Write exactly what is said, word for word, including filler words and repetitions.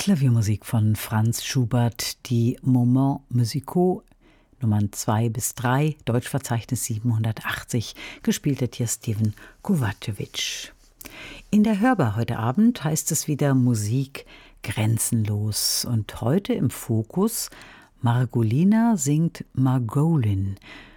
Klaviermusik von Franz Schubert, die Moments musicaux Nummern zwei bis drei, Deutschverzeichnis siebenhundertachtzig, gespielt hat hier Steven Kovacevic. In der Hörbar heute Abend heißt es wieder Musik grenzenlos und heute im Fokus Margolina singt Margolin,